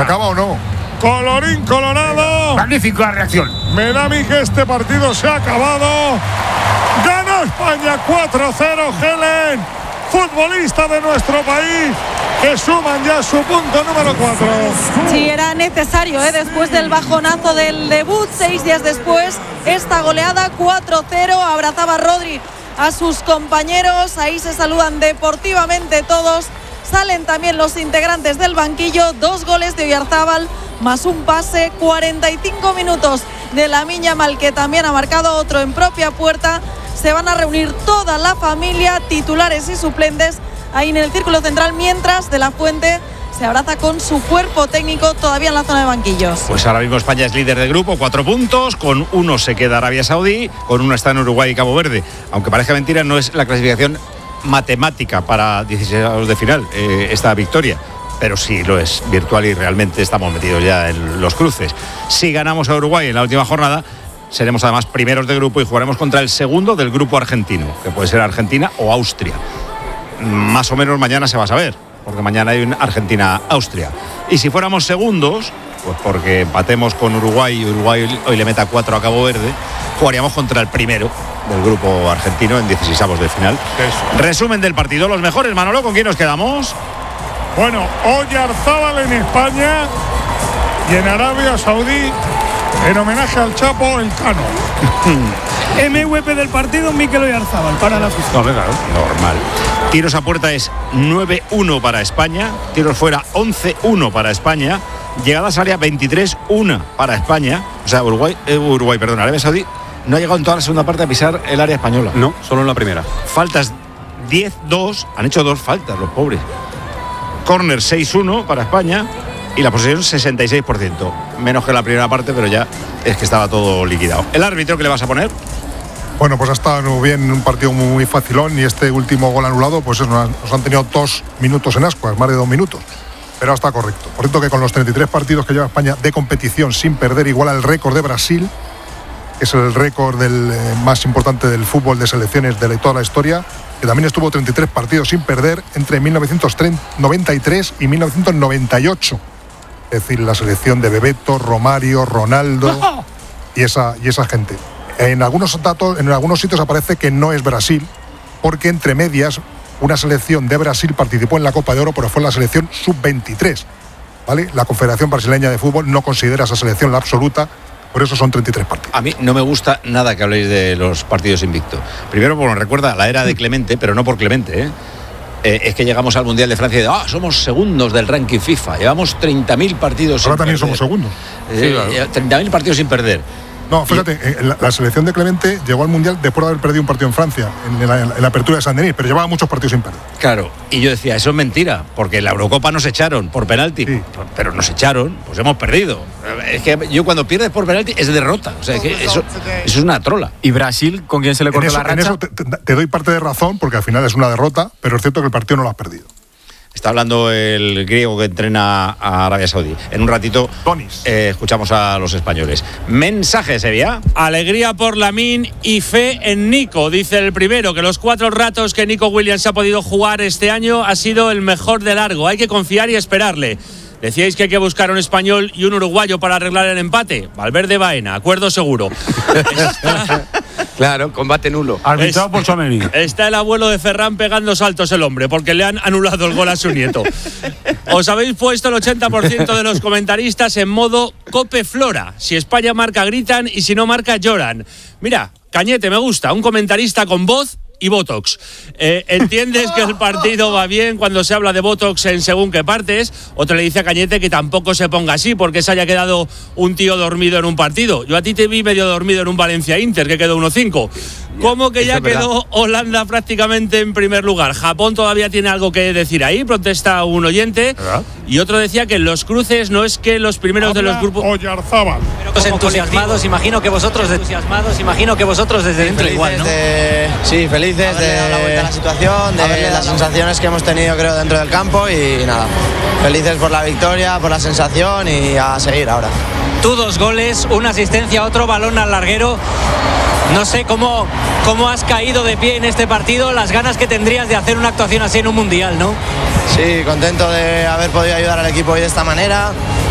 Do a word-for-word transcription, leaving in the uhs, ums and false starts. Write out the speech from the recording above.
¿Se acaba o no? Colorín colorado. Magnífica reacción. Me da a mí que este partido se ha acabado. Gana España cuatro cero. Helen, futbolista de nuestro país, que suman ya su punto número cuatro. Sí, era necesario, ¿eh? Después del bajonazo del debut, seis días después, esta goleada cuatro cero. Abrazaba a Rodri a sus compañeros, ahí se saludan deportivamente todos. Salen también los integrantes del banquillo, dos goles de Oyarzábal más un pase, cuarenta y cinco minutos de Lamine Yamal, que también ha marcado otro en propia puerta. Se van a reunir toda la familia, titulares y suplentes, ahí en el círculo central, mientras De la Fuente se abraza con su cuerpo técnico todavía en la zona de banquillos. Pues ahora mismo España es líder de grupo, cuatro puntos, con uno se queda Arabia Saudí, con uno está en Uruguay y Cabo Verde. Aunque parezca mentira, no es la clasificación matemática para dieciséis de final eh, esta victoria, pero sí lo es virtual y realmente estamos metidos ya en los cruces. Si ganamos a Uruguay en la última jornada, seremos además primeros de grupo y jugaremos contra el segundo del grupo argentino, que puede ser Argentina o Austria. Más o menos mañana se va a saber, porque mañana hay un Argentina-Austria. Y si fuéramos segundos, pues porque empatemos con Uruguay y Uruguay hoy le meta cuatro a Cabo Verde, jugaríamos contra el primero del grupo argentino en dieciseisavos de final. Eso. Resumen del partido, los mejores. Manolo, ¿con quién nos quedamos? Bueno, Oyarzábal en España y en Arabia Saudí, en homenaje al Chapo, el Cano. M V P del partido, Mikel Oyarzábal, para la afición. No, venga, normal. Tiros a puerta es nueve uno para España, tiros fuera once uno para España, llegadas a área veintitrés uno para España. O sea, Uruguay, eh, Uruguay, perdón, Arabia Saudí no ha llegado en toda la segunda parte a pisar el área española. No, solo en la primera. Faltas diez dos, han hecho dos faltas los pobres. Córner seis uno para España y la posesión sesenta y seis por ciento. Menos que la primera parte, pero ya es que estaba todo liquidado. ¿El árbitro qué le vas a poner? Bueno, pues ha estado bien, un partido muy facilón, y este último gol anulado, pues eso, nos han tenido dos minutos en ascuas, más de dos minutos. Pero está correcto. Correcto que con los treinta y tres partidos que lleva España de competición sin perder, igual al récord de Brasil, que es el récord del, eh, más importante del fútbol de selecciones de toda la historia, que también estuvo treinta y tres partidos sin perder entre mil novecientos noventa y tres y mil novecientos noventa y ocho. Es decir, la selección de Bebeto, Romario, Ronaldo y esa, y esa gente. En algunos datos, en algunos sitios aparece que no es Brasil, porque entre medias una selección de Brasil participó en la Copa de Oro, pero fue la selección sub veintitrés, ¿vale? La Confederación Brasileña de Fútbol no considera esa selección la absoluta, por eso son treinta y tres partidos. A mí no me gusta nada que habléis de los partidos invictos. Primero, porque me recuerda a la era de Clemente, pero no por Clemente, ¿eh? Eh, es que llegamos al Mundial de Francia y de, ah, somos segundos del ranking FIFA, llevamos treinta mil partidos Ahora sin también perder. somos segundos. Eh, sí, claro. treinta mil partidos sin perder. No, fíjate, y... la, la selección de Clemente llegó al Mundial después de haber perdido un partido en Francia, en la, en la apertura de Saint-Denis, pero llevaba muchos partidos sin perder. Claro, y yo decía, eso es mentira, porque en la Eurocopa nos echaron por penalti, sí. pero nos echaron, pues hemos perdido. Es que yo cuando pierdes por penalti es derrota, o sea, es que eso, eso es una trola. ¿Y Brasil con quién se le cortó eso, la racha? En eso te, te, te doy parte de razón, porque al final es una derrota, pero es cierto que el partido no lo has perdido. Está hablando el griego que entrena a Arabia Saudí. En un ratito eh, escuchamos a los españoles. Mensaje, Sevilla. Alegría por Lamine y fe en Nico. Dice el primero que los cuatro ratos que Nico Williams ha podido jugar este año ha sido el mejor de largo. Hay que confiar y esperarle. Decíais que hay que buscar un español y un uruguayo para arreglar el empate. Valverde Baena, acuerdo seguro. Está... Claro, combate nulo. Arbitrado por Tchouaméni. Está el abuelo de Ferran pegando saltos el hombre, porque le han anulado el gol a su nieto. Os habéis puesto el ochenta por ciento de los comentaristas en modo Cope Flora. Si España marca, gritan, y si no marca, lloran. Mira, Cañete, me gusta, un comentarista con voz y Botox. Eh, ¿Entiendes que el partido va bien cuando se habla de Botox en según qué partes? Otro le dice a Cañete que tampoco se ponga así porque se haya quedado un tío dormido en un partido. Yo a ti te vi medio dormido en un Valencia-Inter que quedó uno cinco. ¿Cómo que ya quedó Holanda prácticamente en primer lugar? ¿Japón todavía tiene algo que decir ahí? Protesta un oyente. ¿verdad? Y otro decía que en los cruces no es que los primeros Habla de los grupos... Oyarzábal. Pues entusiasmados, imagino que vosotros de... entusiasmados, imagino que vosotros desde dentro igual, ¿no? De... Sí, felices de dar la vuelta a la situación, de las sensaciones que hemos tenido, creo, dentro del campo, y nada, felices por la victoria, por la sensación, y a seguir ahora. Tú dos goles, una asistencia, otro balón al larguero. No sé cómo, cómo has caído de pie en este partido, las ganas que tendrías de hacer una actuación así en un mundial, ¿no? Sí, contento de haber podido ayudar al equipo hoy de esta manera.